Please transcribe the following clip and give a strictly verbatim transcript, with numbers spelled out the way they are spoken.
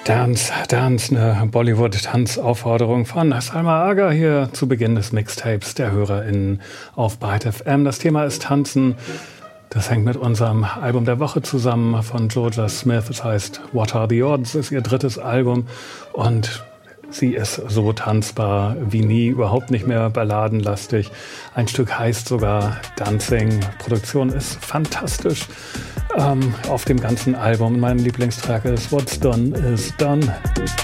Dance, Dance, eine Bollywood-Tanzaufforderung von Salma Agha hier zu Beginn des Mixtapes der HörerInnen auf Byte F M. Das Thema ist Tanzen. Das hängt mit unserem Album der Woche zusammen von Jorja Smith. Das heißt What Are the Odds? Das ist ihr drittes Album und sie ist so tanzbar wie nie, überhaupt nicht mehr balladenlastig. Ein Stück heißt sogar Dancing. Produktion ist fantastisch ähm, auf dem ganzen Album. Mein Lieblingstrack ist What's Done is Done.